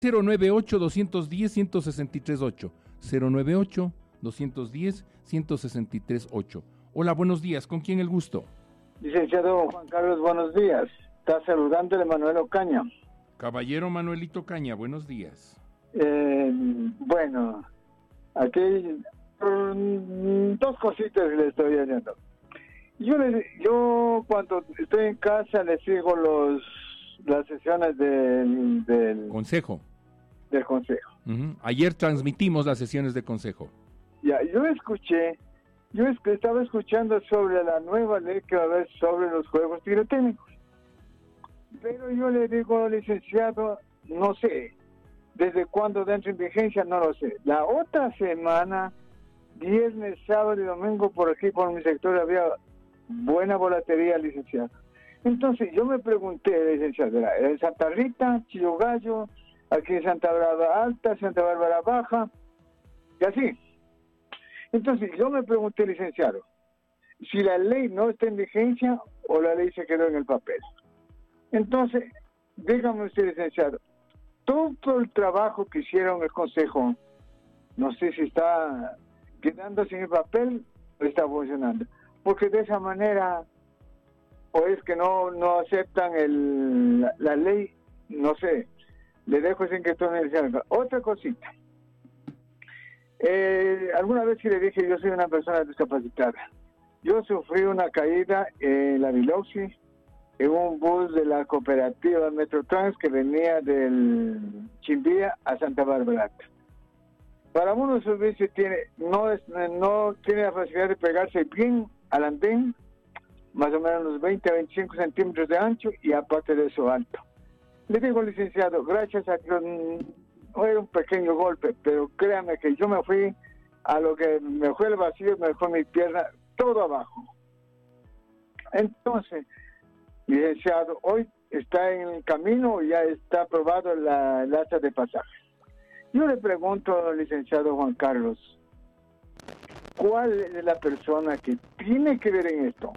098-210-163-8. 098-210-163-8. Hola, buenos días. ¿Con quién el gusto? Licenciado Juan Carlos, buenos días. Está saludándole Manuel Ocaña. Caballero Manuelito Caña, buenos días. Bueno, aquí dos cositas le estoy haciendo. Yo cuando estoy en casa le sigo las sesiones del Consejo. Del consejo. Uh-huh. Ayer transmitimos las sesiones de consejo. Ya, yo estaba escuchando sobre la nueva ley que va a haber sobre los juegos pirotécnicos. Pero yo le digo, licenciado, no sé, desde cuándo entra en vigencia, no lo sé. La otra semana, viernes, sábado y domingo, por aquí, por mi sector, había buena volatilidad, licenciado. Entonces, yo me pregunté, licenciado, en Santa Rita, Chillogallo, aquí en Santa Bárbara Alta, Santa Bárbara Baja, y así. Entonces, yo me pregunté, licenciado, si la ley no está en vigencia o la ley se quedó en el papel. Entonces, dígame usted, licenciado, todo el trabajo que hicieron el Consejo, no sé si está quedándose en el papel o está funcionando. Porque de esa manera, o es que no aceptan la ley, no sé, le dejo sin que tome el... Otra cosita. Alguna vez que le dije, yo soy una persona discapacitada. Yo sufrí una caída en la Biloxi, en un bus de la cooperativa Metrotrans que venía del Chimbía a Santa Bárbara Alta. Para uno subirse no tiene la facilidad de pegarse bien al andén, más o menos unos 20 a 25 centímetros de ancho y aparte de eso alto. Le digo, licenciado, gracias a Dios, no era un pequeño golpe, pero créame que yo me fui a lo que me fue el vacío, me fue mi pierna, todo abajo. Entonces, licenciado, hoy está en el camino, ya está aprobado el acta de pasaje. Yo le pregunto al licenciado Juan Carlos, ¿cuál es la persona que tiene que ver en esto?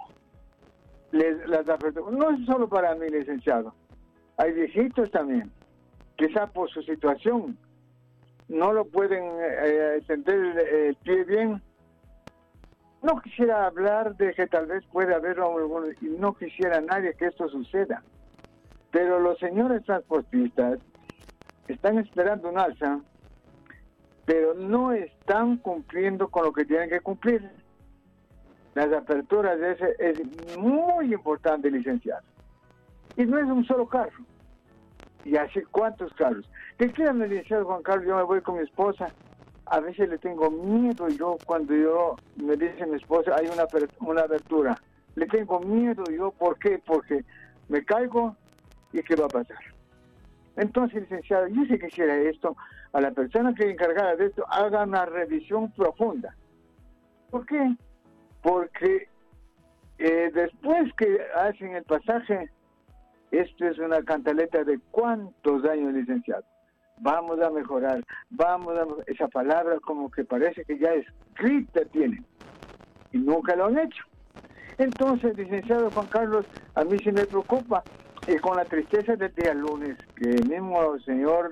No es solo para mí, licenciado. Hay viejitos también, quizá por su situación, no lo pueden extender el pie bien. No quisiera hablar de que tal vez pueda haber algún, y no quisiera nadie que esto suceda. Pero los señores transportistas están esperando un alza, pero no están cumpliendo con lo que tienen que cumplir. Las aperturas de ese es muy importante, licenciado. Y no es un solo carro. Y así, ¿cuántos carros? Que créanme, licenciado Juan Carlos, yo me voy con mi esposa. A veces le tengo miedo yo cuando me dice mi esposa, hay una abertura. Le tengo miedo yo, ¿por qué? Porque me caigo y ¿qué va a pasar? Entonces, licenciado, yo si quisiera esto, a la persona que es encargada de esto, haga una revisión profunda. ¿Por qué? Porque después que hacen el pasaje, esto es una cantaleta de cuántos años, licenciado. Vamos a mejorar, esa palabra como que parece que ya escrita tienen y nunca lo han hecho. Entonces, licenciado Juan Carlos, a mí sí me preocupa, y con la tristeza del día lunes, que el mismo señor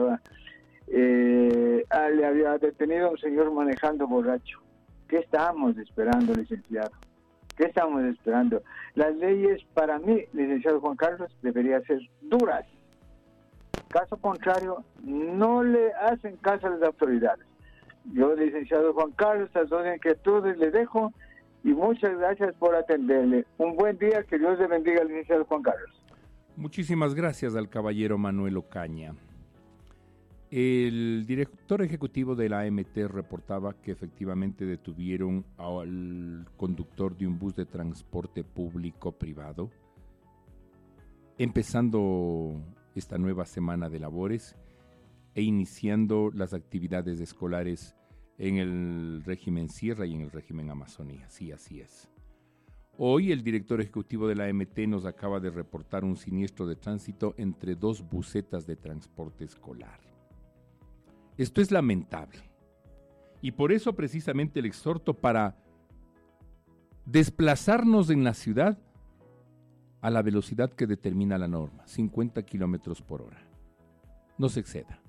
le había detenido a un señor manejando borracho. ¿Qué estamos esperando, licenciado? ¿Qué estamos esperando? Las leyes, para mí, licenciado Juan Carlos, deberían ser duras. Caso contrario, no le hacen caso a las autoridades. Yo, licenciado Juan Carlos, estas dos inquietudes le dejo y muchas gracias por atenderle. Un buen día, que Dios le bendiga, licenciado Juan Carlos. Muchísimas gracias al caballero Manuel Ocaña. El director ejecutivo de la AMT reportaba que efectivamente detuvieron al conductor de un bus de transporte público privado, empezando esta nueva semana de labores e iniciando las actividades escolares en el régimen Sierra y en el régimen Amazonía. Sí, así es. Hoy el director ejecutivo de la AMT nos acaba de reportar un siniestro de tránsito entre dos busetas de transporte escolar. Esto es lamentable y por eso precisamente el exhorto para desplazarnos en la ciudad a la velocidad que determina la norma, 50 kilómetros por hora. no se exceda.